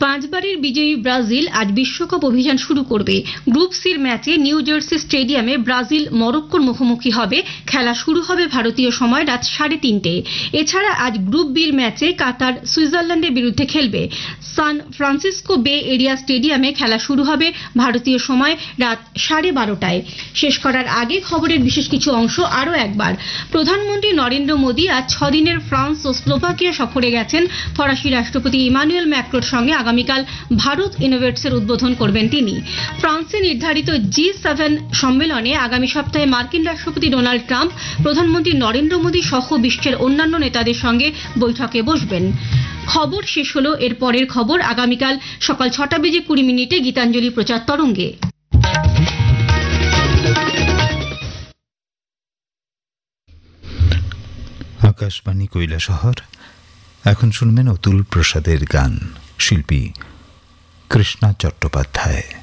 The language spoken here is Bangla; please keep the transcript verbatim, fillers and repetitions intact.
পাঁচবারের বিজয়ী ব্রাজিল আজ বিশ্বকাপ অভিযান শুরু করবে। গ্রুপ সির ম্যাচে নিউ জার্সি স্টেডিয়ামে ব্রাজিল মরক্কোর মুখোমুখি হবে। খেলা শুরু হবে ভারতীয় সময় রাত সাড়ে তিনটে। এছাড়া আজ গ্রুপ বির ম্যাচে কাতার সুইজারল্যান্ডের বিরুদ্ধে খেলবে। সান ফ্রান্সিসকো বে এরিয়া স্টেডিয়ামে খেলা শুরু হবে ভারতীয় সময় রাত সাড়ে বারোটায়। শেষ করার আগে খবরের বিশেষ কিছু অংশ আরও একবার। প্রধানমন্ত্রী নরেন্দ্র মোদী আজ ছদিনের ফ্রান্স ও স্লোভাকিয়া সফরে গেছেন। ফরাসি রাষ্ট্রপতি ইমানুয়েল ম্যাক্রোর সঙ্গে আগামীকাল ভারত ইনোভেটসের উদ্বোধন করবেন তিনি। ফ্রান্সে নির্ধারিত জি সেভেন সম্মেলনে আগামী সপ্তাহে মার্কিন রাষ্ট্রপতি ডোনাল্ড ট্রাম্প প্রধানমন্ত্রী নরেন্দ্র মোদী সহ বিশ্বের অন্যান্য নেতাদের সঙ্গে বৈঠকে বসবেন। খবর শেষ হলো। এর পরের খবর আগামীকাল সকাল ছটা বেজে কুড়ি মিনিটে গীতাঞ্জলি প্রচার তরঙ্গে। আকাশবাণী কৈলাসহর। এখন শুনবেন অতুল প্রসাদের গান। শিল্পী কৃষ্ণা চট্টোপাধ্যায়।